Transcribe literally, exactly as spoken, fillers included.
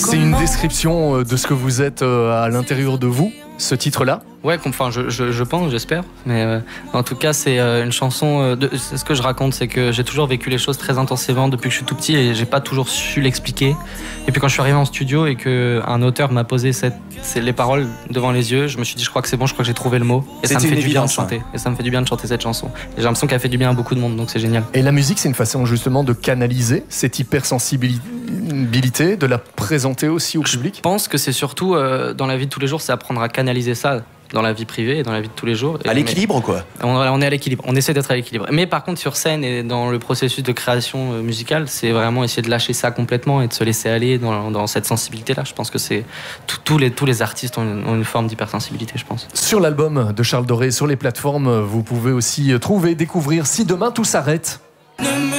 C'est une description de ce que vous êtes à l'intérieur de vous, ce titre-là? Ouais, enfin, je, je, je pense, j'espère. Mais euh, en tout cas, c'est euh, une chanson. Euh, de, c'est ce que je raconte, c'est que j'ai toujours vécu les choses très intensément depuis que je suis tout petit et j'ai pas toujours su l'expliquer. Et puis quand je suis arrivé en studio et qu'un auteur m'a posé cette, c'est les paroles devant les yeux, je me suis dit, je crois que c'est bon, je crois que j'ai trouvé le mot. Et ça me fait du bien de chanter. Ouais. Et ça me fait du bien de chanter cette chanson. Et j'ai l'impression qu'elle fait du bien à beaucoup de monde, donc c'est génial. Et la musique, c'est une façon justement de canaliser cette hypersensibilité, de la présenter aussi au public? Je pense que c'est surtout euh, dans la vie de tous les jours, c'est apprendre à canaliser ça dans la vie privée et dans la vie de tous les jours. À l'équilibre, quoi. On, on est à l'équilibre, on essaie d'être à l'équilibre. Mais par contre, sur scène et dans le processus de création euh, musicale, c'est vraiment essayer de lâcher ça complètement et de se laisser aller dans, dans cette sensibilité-là. Je pense que c'est tous les, tous les artistes ont une, ont une forme d'hypersensibilité, je pense. Sur l'album de Charles Doré, sur les plateformes, vous pouvez aussi trouver, découvrir Si demain tout s'arrête.